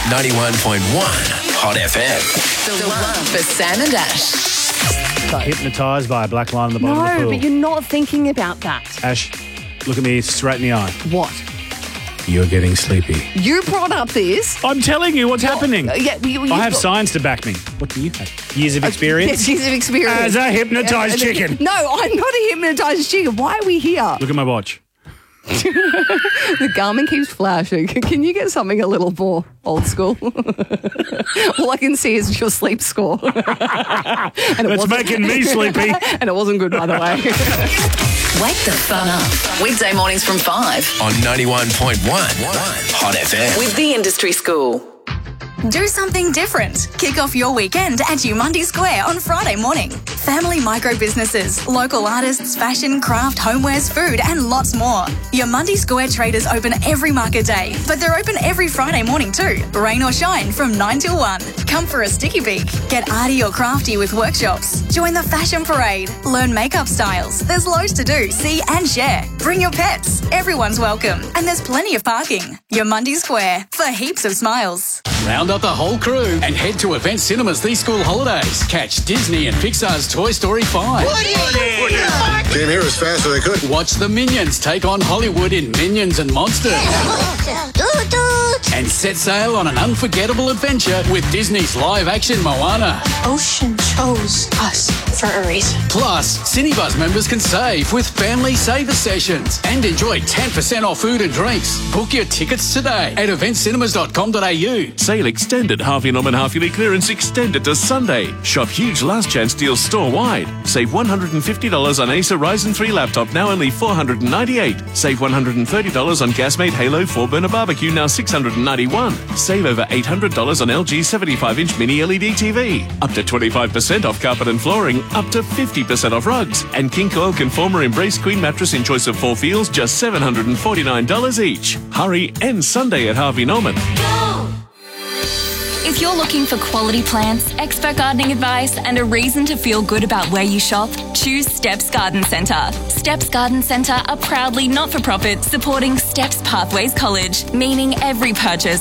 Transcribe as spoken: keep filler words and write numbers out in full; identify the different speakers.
Speaker 1: ninety-one point one Hot F M.
Speaker 2: The one for Sam and Ash.
Speaker 3: Hypnotised by a black line on the bottom of the
Speaker 4: No,
Speaker 3: pool.
Speaker 4: but you're not thinking about that.
Speaker 3: Ash, look at me straight in the eye.
Speaker 4: What?
Speaker 3: You're getting sleepy.
Speaker 4: You brought up this.
Speaker 3: I'm telling you what's happening.
Speaker 4: Uh, yeah, you, you
Speaker 3: I have
Speaker 4: brought-
Speaker 3: science to back me. What do you have? Years of experience?
Speaker 4: Yes, years of experience.
Speaker 3: As a hypnotised
Speaker 4: Uh,
Speaker 3: chicken.
Speaker 4: No, I'm not a hypnotised chicken. Why are we here?
Speaker 3: Look at my watch.
Speaker 4: The Garmin keeps flashing. Can you get something a little more old school? All I can see is your sleep score. And it
Speaker 3: That's
Speaker 4: wasn't-
Speaker 3: making me sleepy.
Speaker 4: And it wasn't good, by the way.
Speaker 2: Wake the fun up. Weekday mornings from five
Speaker 1: On ninety-one point one Hot F M.
Speaker 2: with the Industry School.
Speaker 5: Do something different. Kick off your weekend at Umundi Square on Friday morning. Family micro businesses, local artists, fashion, craft, homewares, food, and lots more. Umundi Square traders open every market day, but they're open every Friday morning too, rain or shine from nine till one. Come for a sticky peek. Get arty or crafty with workshops. Join the fashion parade. Learn makeup styles. There's loads to do, see and share. Bring your pets. Everyone's welcome. And there's plenty of parking. Umundi Square for heaps of smiles.
Speaker 6: Round up the whole crew and head to Event Cinemas these school holidays. Catch Disney and Pixar's Toy Story five.
Speaker 7: Came here as fast as they could.
Speaker 6: Watch the Minions take on Hollywood in Minions and Monsters. And set sail on an unforgettable adventure with Disney's live-action Moana.
Speaker 8: Ocean chose us for a reason.
Speaker 6: Plus, Cinebuzz members can save with Family Saver Sessions and enjoy ten percent off food and drinks. Book your tickets today at event cinemas dot com dot a u.
Speaker 9: Sale extended. Harvey Norman half-yearly clearance extended to Sunday. Shop huge last chance deals store-wide. Save one hundred fifty dollars on Acer Ryzen three laptop, now only four hundred ninety-eight dollars. Save one hundred thirty dollars on Gasmate Halo four-burner barbecue, now six hundred ninety-one dollars. Save over eight hundred dollars on L G seventy-five inch mini L E D T V. Up to twenty-five percent off carpet and flooring. Up to fifty percent off rugs. And King Coil Conformer Embrace Queen mattress in choice of four feels, just seven hundred forty-nine dollars each. Hurry, end Sunday at Harvey Norman.
Speaker 10: If you're looking for quality plants, expert gardening advice, and a reason to feel good about where you shop, choose Steps Garden Centre. Steps Garden Centre are proudly not-for-profit, supporting Steps Pathways College, meaning every purchase